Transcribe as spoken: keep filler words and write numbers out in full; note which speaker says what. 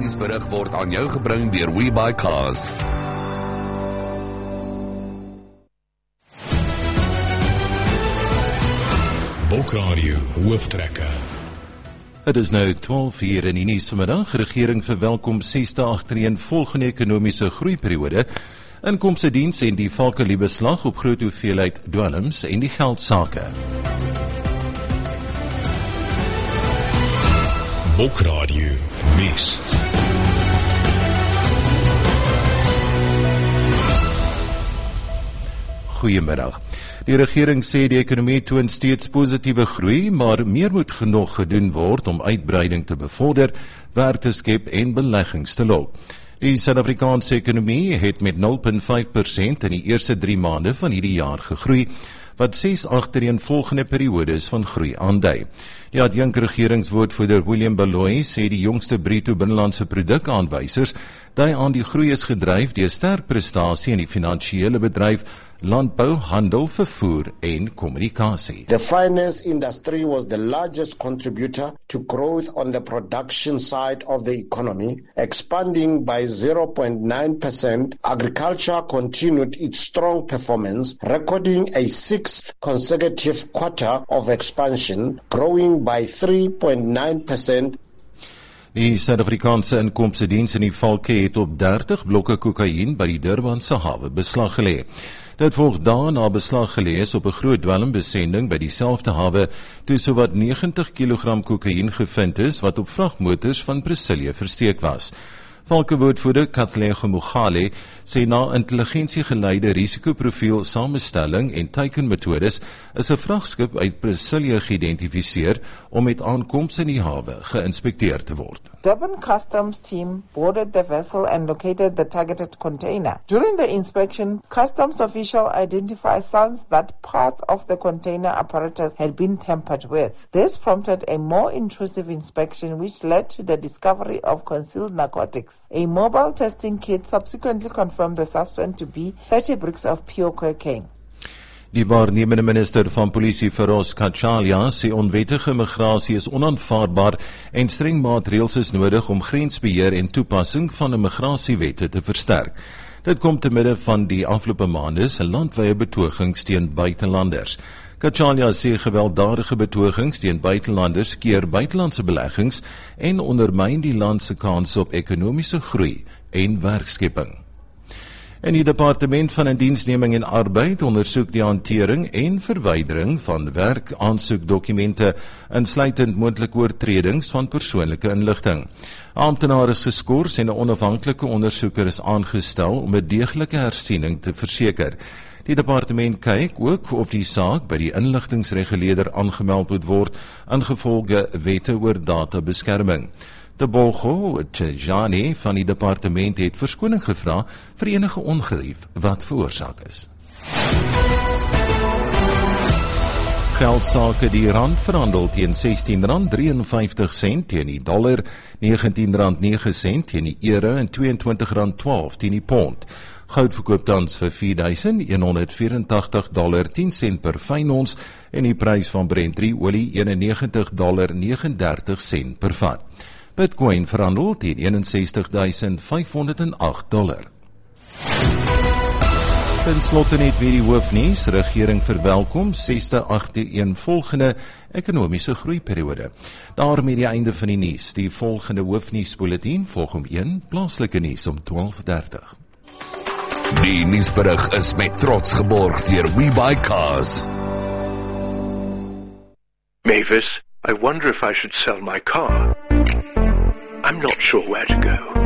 Speaker 1: nuusberig word aan jou gebring deur WeBuyCars.
Speaker 2: Boekradio Hooftrekker.
Speaker 3: Het is nou twaalf uur in die nuus vanmiddag. Regering verwelkom sesde agtereenvolgende ekonomiese groeiperiode. Inkomstediens en die valkelie beslag op groot hoeveelheid dwelms en die geldsake.
Speaker 2: Boekradio nuus.
Speaker 3: Goeiemiddag. Die regering sê die ekonomie toon steeds positiewe groei, maar meer moet genoeg gedoen word om uitbreiding te bevorder, werk te skep en beleggings te lok. Die Suid-Afrikaanse ekonomie het met nul komma vyf persent in die eerste drie maande van hierdie jaar gegroei, wat ses agtereenvolgende periodes van groei aandui. Die adjunk regeringswoordvoerder William Baloyi sê die jongste bruto binnelandse produk aanwysers dui aan die groei is gedryf deur sterk prestasie in die finansiële bedryf, landbou, handel, vervoer en kommunikasie.
Speaker 4: The finance industry was the largest contributor to growth on the production side of the economy, expanding by zero point nine percent. Agriculture continued its strong performance, recording a sixth consecutive quarter of expansion, growing by three point nine percent.
Speaker 3: Die Suid-Afrikaanse inkomstediens in die valke het op dertig blokke kokain by die Durbanse hawe beslag gelê. Dit volg daarna beslag gelê is op 'n groot dwelmbesending by dieselfde hawe toe sowat negentig kilogram kokain gevind is wat op vragmotors van Brasilia versteek was. Valkewoordvoerder Kathleen Mogale sê na intelligensiegeleide risikoprofiel samestelling en teikenmetodes is 'n vragskip uit Brasilia geïdentifiseer om met aankoms in die hawe geïnspekteer te word.
Speaker 5: Durban Customs team boarded the vessel and located the targeted container. During the inspection, customs official identified signs that parts of the container apparatus had been tampered with. This prompted a more intrusive inspection which led to the discovery of concealed narcotics. A mobile testing kit subsequently confirmed the substance to be thirty bricks of pure cocaine.
Speaker 3: Die waarnemende minister van polisie Feroz Kachalia sê onwettige migrasie is onaanvaarbaar en streng maatreëls is nodig om grensbeheer en toepassing van 'n migrasiewette te versterk. Dit kom te midde van die afgelope maande se landwyse betogings teen buitelanders. Kachalia sê gewelddadige betogings teen buitelanders keer buitelandse beleggings en ondermyn die land se kans op ekonomiese groei en werkskepping. En die Departement van Indiensneming en Arbeid ondersoek die hantering en verwydering van werkaansoekdokumente, insluitend moontlike oortredings van persoonlike inligting. Amptenare is geskort en 'n onafhanklike ondersoeker is aangestel om 'n deeglike hersiening te verseker. Die departement kyk ook of die saak by die inligtingsreguleerder aangemeld moet word, ingevolge wette oor databeskerming. De Bolgo Tjani van die departement het verskoning gevra vir enige ongerief wat veroorsaak is. Geldsake: die rand verhandel teen sestien rand drieënvyftig sent teen die dollar, negentien rand nege sent teen die euro en tweeëntwintig rand twaalf teen die pond. Goud verkoop tans vir vier duisend honderd vyerentagtig dollar tien sent per fyn ons en die prys van Brent olie eenennegentig dollar negenendertig sent per vat. Bitcoin verhandel teen eenensestig duisend vyfhonderd agt dollar. Ten slotte net weer die hoofnuus. Regering verwelkom sesde agtereenvolgende ekonomiese groeiperiode. Daarmee die einde van die nuus. Die volgende hoofnuusbulletin volg om een, plaaslike nuus om twaalf dertig.
Speaker 1: Die nuusberig is met trots geborg deur WeBuyCars.
Speaker 6: Mavis, I wonder if I should sell my car. I'm not sure where to go.